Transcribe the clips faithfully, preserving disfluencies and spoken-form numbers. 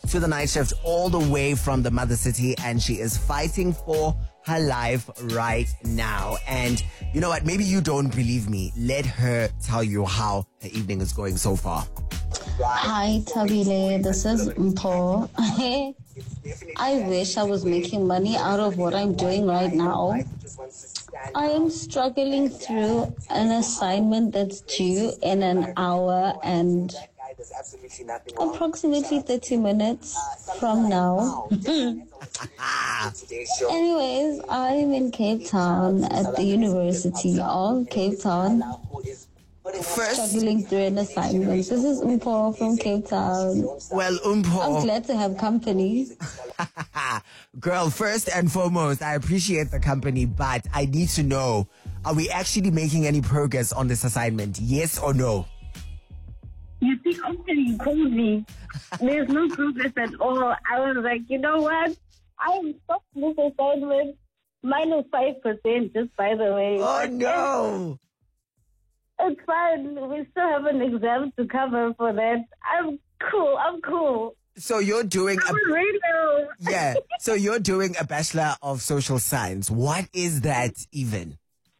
to the night shift all the way from the mother city, and she is fighting for her life right now. And you know what? Maybe you don't believe me. Let her tell you how her evening is going so far. Hi, Tabile. This is Mpho. I wish I was making money out of what I'm doing right now. I am struggling through an assignment that's due in an hour and approximately thirty minutes from now. Anyways, I'm in Cape Town at the University of Cape Town. First, Struggling through an assignment. This is Mpho from Cape Town. well, I'm Mpho, glad to have company. girl, first and foremost, I appreciate the company, but I need to know, are we actually making any progress on this assignment? Yes or no? You see, after you called me, there's no progress at all. I was like, you know what? I stopped this assignment. Minus five percent, just by the way. Oh, no. It's fine. We still have an exam to cover for that. I'm cool. I'm cool. So you're doing I'm a... on radio. Yeah, so you're doing a Bachelor of Social Science. What is that even?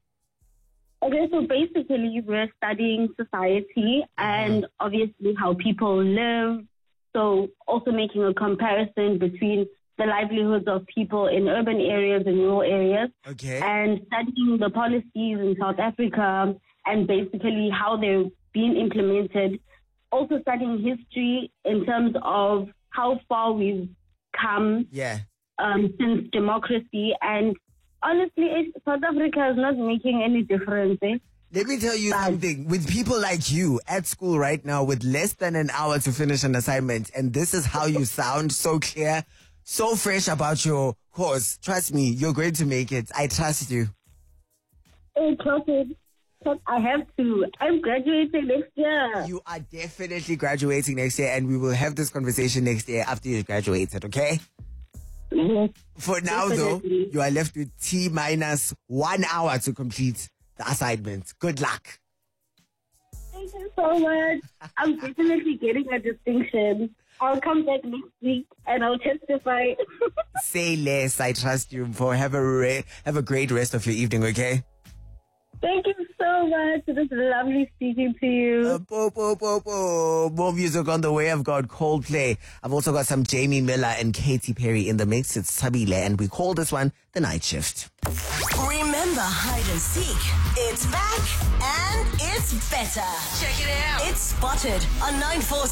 Okay, so basically we're studying society and obviously how people live. So also making a comparison between the livelihoods of people in urban areas and rural areas. Okay. And studying the policies in South Africa and basically how they're being implemented. Also studying history in terms of how far we've come Yeah. um, since democracy. And honestly, it, South Africa is not making any difference. Eh? Let me tell you But- something. With people like you at school right now with less than an hour to finish an assignment, and this is how you sound, so clear, so fresh about your course. Trust me, you're going to make it. I trust you. Hey, Closet, I have to. I'm graduating next year. You are definitely graduating next year, and we will have this conversation next year after you graduated, okay? Yes. For now, Definitely. though, you are left with T minus one hour to complete the assignment. Good luck. Thank you so much. I'm definitely getting a distinction. I'll come back next week and I'll testify. Say less. I trust you. For have a re- have a great rest of your evening, okay? Thank you so much. It was lovely speaking to you. Uh, po, po, po, po. More music on the way. I've got Coldplay. I've also got some Jamie Miller and Katy Perry in the mix. It's Tabile, and we call this one The Night Shift. Remember hide and seek? It's back and it's better. Check it out. It's Spotted on nine four